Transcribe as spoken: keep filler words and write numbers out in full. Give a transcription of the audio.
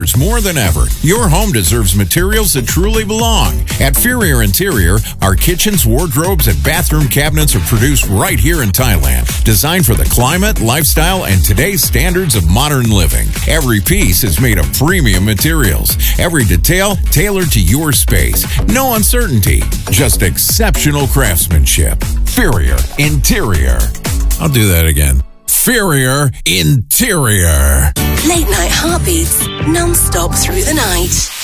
More than ever, your home deserves materials that truly belong. At Furrier Interior, our kitchens, wardrobes, and bathroom cabinets are produced right here in Thailand, designed for the climate, lifestyle, and today's standards of modern living. Every piece is made of premium materials. Every detail tailored to your space. No uncertainty, just exceptional craftsmanship. Furrier Interior. I'll do that again. Furrier Interior. Late night heartbeats, non-stop through the night.